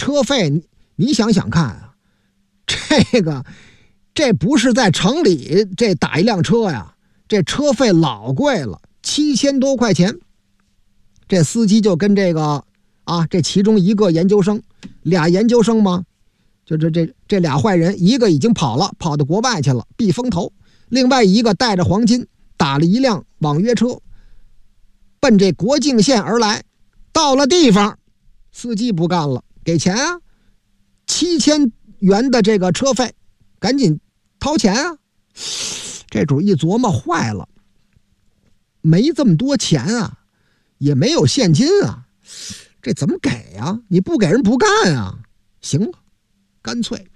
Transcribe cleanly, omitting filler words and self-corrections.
车费你想想看啊，这不是在城里这打一辆车呀，这车费老贵了，7000多块钱。这司机就跟这其中一个研究生，俩研究生吗？就这俩坏人，一个已经跑到国外去了，避风头，另外一个带着黄金打了一辆网约车，奔这国境线而来。到了地方，司机不干了，给钱啊，7000元的这个车费，赶紧掏钱啊。这主一琢磨，坏了，没这么多钱啊，也没有现金啊，这怎么给啊？你不给人不干啊。行了，干脆